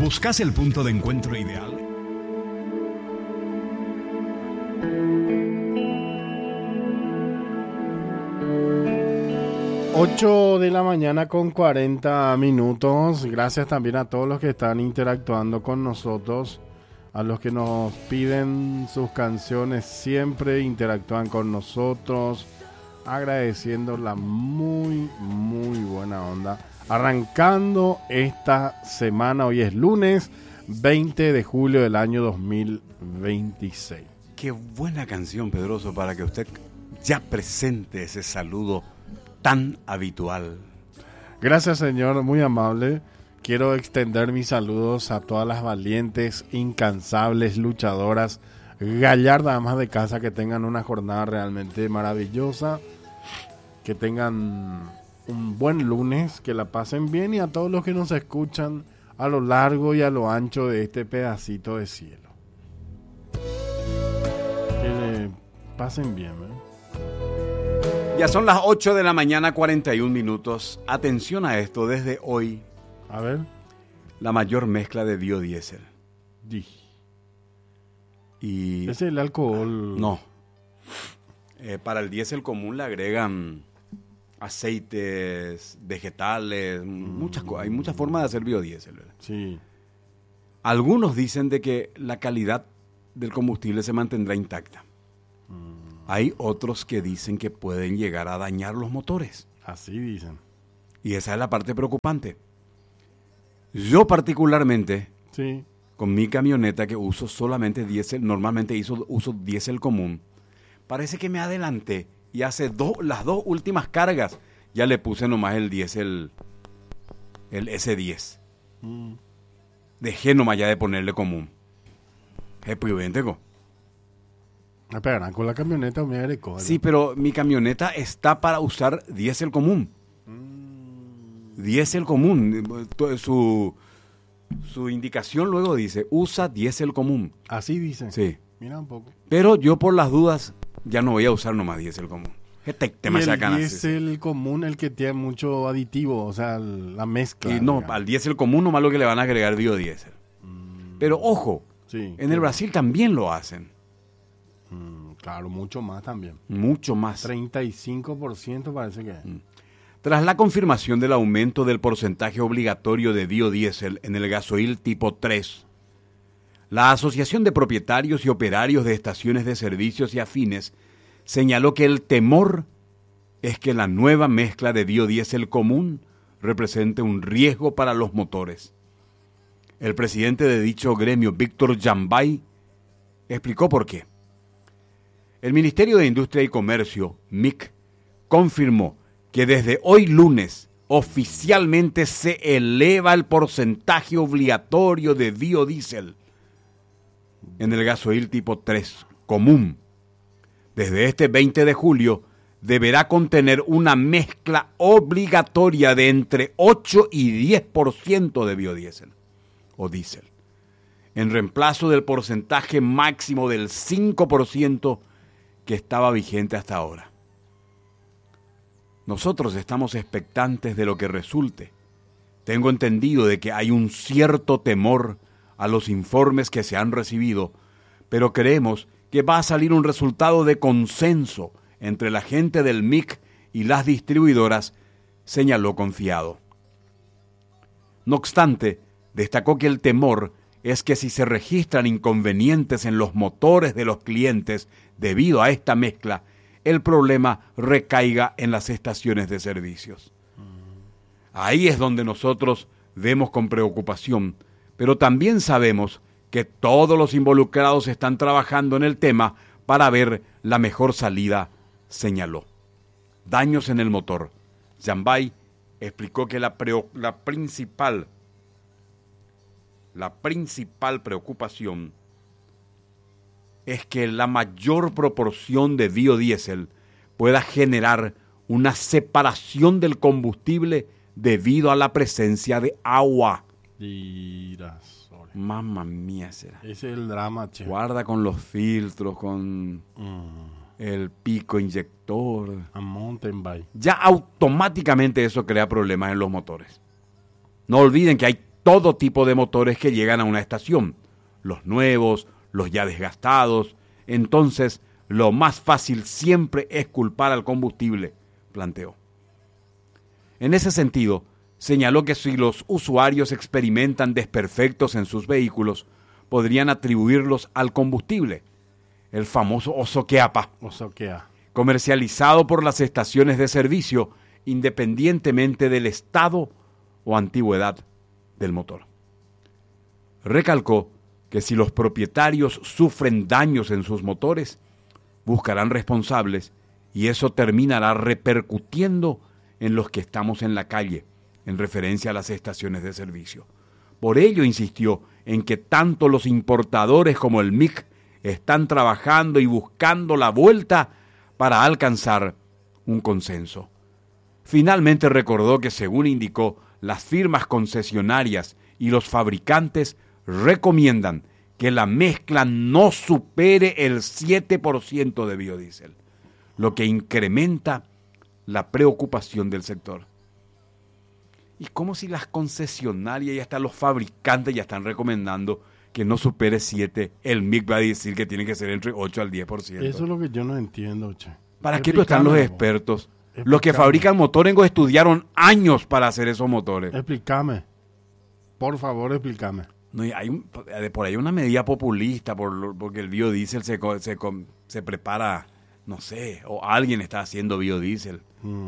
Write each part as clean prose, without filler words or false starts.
¿Buscas el punto de encuentro ideal? Ocho de la mañana con 40 minutos. Gracias también a todos los que están interactuando con nosotros, a los que nos piden sus canciones, siempre interactúan con nosotros, agradeciendo la muy buena onda. Arrancando esta semana, hoy es lunes 20 de julio del año 2026. Qué buena canción, Pedroso, para que usted ya presente ese saludo tan habitual. Gracias, señor, muy amable. Quiero extender mis saludos a todas las valientes, incansables, luchadoras, gallardas amas de casa, que tengan una jornada realmente maravillosa, que tengan un buen lunes, que la pasen bien, y a todos los que nos escuchan a lo largo y a lo ancho de este pedacito de cielo. Que le pasen bien, ¿eh? Ya son las 8 de la mañana, 41 minutos. Atención a esto, desde hoy, A ver. la mayor mezcla de biodiesel. Y Es el alcohol. no. Para el diésel común le agregan aceites, vegetales, hay muchas formas de hacer biodiesel, ¿verdad? Sí. Algunos dicen de que la calidad del combustible se mantendrá intacta. Hay otros que dicen que pueden llegar a dañar los motores. Así dicen. Y esa es la parte preocupante. Yo particularmente, Sí. con mi camioneta que uso solamente diésel, normalmente uso diésel común, parece que me adelanté y hace las dos últimas cargas ya le puse nomás el diésel, el S10. Dejé nomás ya de ponerle común. Es prudente, ¿co? Esperarán con la camioneta o me agregó. Sí, pero mi camioneta está para usar diésel común. Diésel común. Su indicación luego dice, usa diésel común. Así dicen. Sí. Mira un poco. Pero yo por las dudas ya no voy a usar nomás diésel común. Y el diésel común, el que tiene mucho aditivo, o sea, la mezcla. Y no, digamos. al diésel común nomás lo que le van a agregar biodiesel. Pero ojo, Sí, en el Brasil también lo hacen. Claro, mucho más también. Mucho más. 35% parece que es. Tras la confirmación del aumento del porcentaje obligatorio de biodiesel en el gasoil tipo 3, la Asociación de Propietarios y Operarios de Estaciones de Servicios y Afines señaló que el temor es que la nueva mezcla de biodiesel común represente un riesgo para los motores. El presidente de dicho gremio, Víctor Jambay, explicó por qué. El Ministerio de Industria y Comercio, MIC, confirmó que desde hoy lunes oficialmente se eleva el porcentaje obligatorio de biodiesel en el gasoil tipo 3 común. Desde este 20 de julio deberá contener una mezcla obligatoria de entre 8 y 10% de biodiesel o diésel, en reemplazo del porcentaje máximo del 5% que estaba vigente hasta ahora. Nosotros estamos expectantes de lo que resulte. Tengo entendido de que hay un cierto temor a los informes que se han recibido, pero creemos que va a salir un resultado de consenso entre la gente del MIC y las distribuidoras, señaló confiado. No obstante, destacó que el temor es que si se registran inconvenientes en los motores de los clientes debido a esta mezcla, el problema recaiga en las estaciones de servicios. Ahí es donde nosotros vemos con preocupación, pero también sabemos que todos los involucrados están trabajando en el tema para ver la mejor salida, señaló. Daños en el motor. Jambay explicó que la principal preocupación es que la mayor proporción de biodiesel pueda generar una separación del combustible debido a la presencia de agua. Mamma mía, será. Ese es el drama, che. Guarda con los filtros, con el pico inyector. A mountain bike. Ya automáticamente eso crea problemas en los motores. No olviden que hay todo tipo de motores que llegan a una estación, los nuevos, los ya desgastados. Entonces, lo más fácil siempre es culpar al combustible, planteó. En ese sentido, señaló que si los usuarios experimentan desperfectos en sus vehículos, podrían atribuirlos al combustible, el famoso osoqueapa, comercializado por las estaciones de servicio independientemente del estado o antigüedad del motor. Recalcó que si los propietarios sufren daños en sus motores, buscarán responsables y eso terminará repercutiendo en los que estamos en la calle, en referencia a las estaciones de servicio. Por ello insistió en que tanto los importadores como el MIC están trabajando y buscando la vuelta para alcanzar un consenso. Finalmente recordó que, según indicó, las firmas concesionarias y los fabricantes recomiendan que la mezcla no supere el 7% de biodiesel, lo que incrementa la preocupación del sector. Y como si las concesionarias y hasta los fabricantes ya están recomendando que no supere 7, el MIC va a decir que tiene que ser entre 8 al 10%. Eso es lo que yo no entiendo, che. ¿Para qué están los expertos? Los que fabrican motores estudiaron años para hacer esos motores. Explícame. Por favor, explícame. No, por ahí una medida populista, porque el biodiesel se prepara, no sé, o alguien está haciendo biodiesel.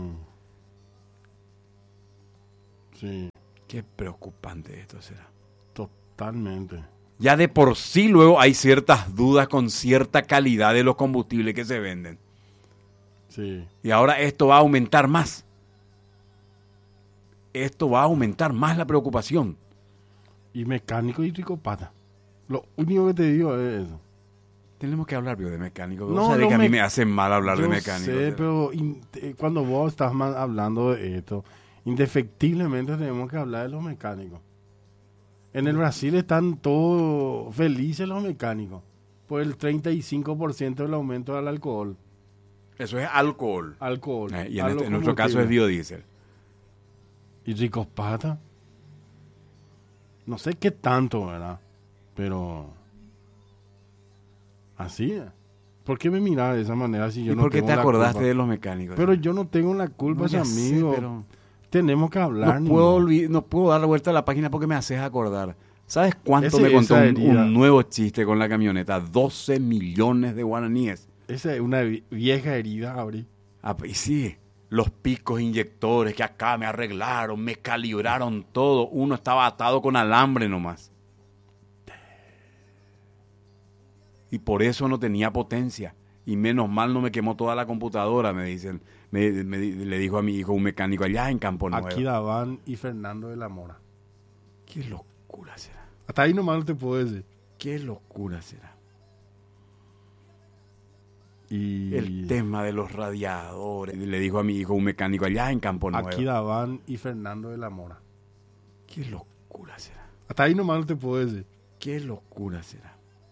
Sí. Qué preocupante esto será. Totalmente. Ya de por sí luego hay ciertas dudas con cierta calidad de los combustibles que se venden. Sí. Y ahora esto va a aumentar más. Esto va a aumentar más la preocupación. Y mecánico y tricopata. Lo único que te digo es eso. Tenemos que hablar de mecánico. No, sabes que a mí me hace mal hablar de mecánico. Sé, pero cuando vos estás hablando de esto, indefectiblemente tenemos que hablar de los mecánicos. En el Brasil están todos felices los mecánicos por el 35% del aumento del alcohol. Eso es alcohol. Y en nuestro caso es biodiesel. Y tricopata. No sé qué tanto, ¿verdad? Pero así es. ¿Por qué me miras de esa manera si yo no tengo la culpa? ¿Y por qué te acordaste de los mecánicos? Pero yo no tengo la culpa, no, amigo. Sé, pero tenemos que hablar. No puedo dar la vuelta a la página porque me haces acordar. ¿Sabes cuánto me contó un nuevo chiste con la camioneta? 12 millones de guaraníes. Esa es una vieja herida, Abri. Y sí, los picos inyectores que acá me arreglaron, me calibraron todo. Uno estaba atado con alambre nomás. Y por eso no tenía potencia. Y menos mal no me quemó toda la computadora, me dicen. Le dijo a mi hijo, un mecánico allá en Campo Nuevo. Aquí Daván y Fernando de la Mora. Qué locura será. Hasta ahí nomás no te puedo decir. Qué locura será. Y el tema de los radiadores. Le dijo a mi hijo, un mecánico allá en Campo Nuevo. Aquí Daván y Fernando de la Mora. Qué locura será. Hasta ahí nomás no te puedo decir. Qué locura será.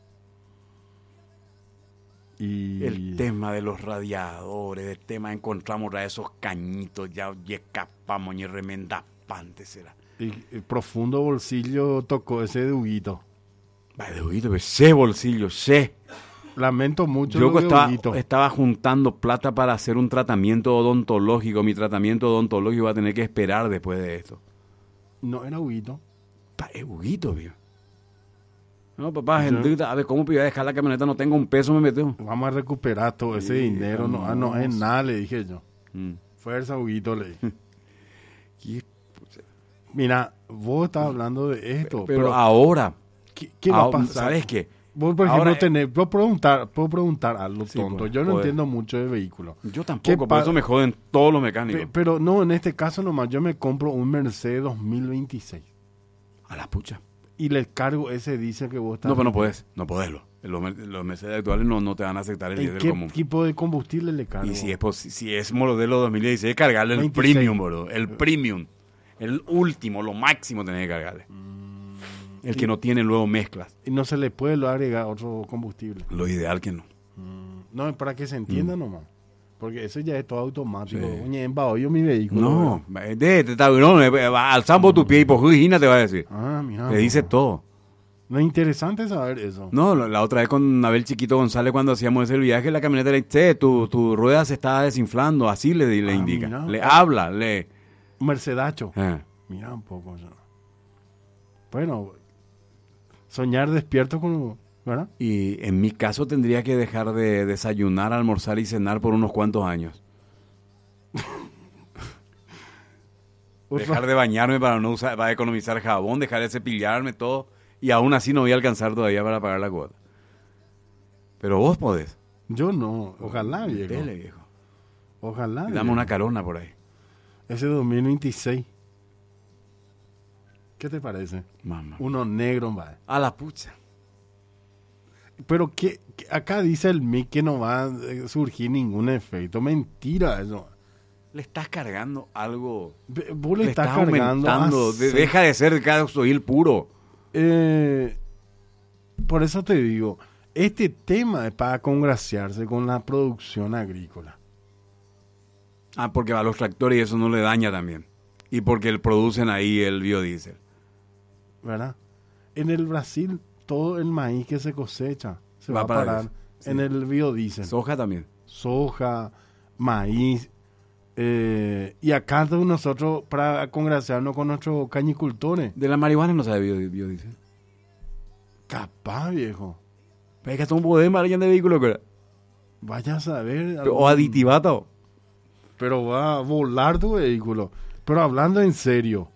Y el tema de los radiadores, el tema encontramos a esos cañitos, ya escapamos y remendapante será. Y el profundo bolsillo tocó ese de Huguito. De Huguito, ese bolsillo, sé. Lamento mucho. Yo estaba juntando plata para hacer un tratamiento odontológico. Mi tratamiento odontológico va a tener que esperar después de esto. No era Huguito. Es Huguito, viejo. No, papá, gente, a ver, ¿cómo voy a dejar la camioneta? No tengo un peso, me metió. Vamos a recuperar todo ese dinero. No es nada, le dije yo. Fuerza, Huguito, le dije. Mira, vos estás hablando de esto. Pero ahora... ¿Qué va a pasar? ¿Sabes qué? Vos, por ejemplo, puedo preguntar a lo tonto. Pues, yo no entiendo mucho de vehículos. Yo tampoco, por eso me joden todos los mecánicos. Pero no, en este caso nomás, yo me compro un Mercedes 2026. A la pucha. Y le cargo ese diésel que vos estás... No, pero no podés. Los Mercedes actuales no te van a aceptar el diésel común. ¿Qué tipo de combustible le cargo? Y si es modelo 2016, cargarle el 26. Premium, bro. El premium. El último, lo máximo tenés que cargarle. El que no tiene luego mezclas. Y no se le puede agregar otro combustible. Lo ideal que no. No, para que se entienda nomás. Porque eso ya es todo automático. Sí. Oye, embaollo mi vehículo. No, alzamos tu pie y por Gina te va a decir. Ah, mira. Te dice todo. No es interesante saber eso. No, la otra vez con Abel Chiquito González cuando hacíamos ese viaje, la camioneta le dice, tu rueda se está desinflando, así le indica. Mira. Le habla, le... Mercedacho. Mira un poco. Bueno, soñar despierto con... ¿verdad? Y en mi caso tendría que dejar de desayunar, almorzar y cenar por unos cuantos años. Dejar de bañarme para no usar, para economizar jabón, dejar de cepillarme todo, y aún así no voy a alcanzar todavía para pagar la cuota. Pero vos podés. Yo no. Ojalá, viejo. Dele, viejo. Ojalá. Y dame viejo. una carona por ahí. Ese 2026. ¿Qué te parece? Mamá. Uno negro, va. A la pucha. Pero acá dice el Mick que no va a surgir ningún efecto. Mentira eso. Le estás cargando algo. Vos le estás cargando. aumentando. Deja de ser gasoil puro. Por eso te digo, este tema es para congraciarse con la producción agrícola. Ah, porque a los tractores y eso no le daña también. Y porque producen ahí el biodiesel. ¿Verdad? En el Brasil, todo el maíz que se cosecha se va a para parar eso, sí. en el biodiesel. Soja también. Soja, maíz. Y acá nosotros, para congraciarnos con nuestros cañicultores. De la marihuana no sabe biodiesel. Capaz, viejo. Pero es que son un poder de vehículo. Vaya a saber. O aditivata. Pero va a volar tu vehículo. Pero hablando en serio,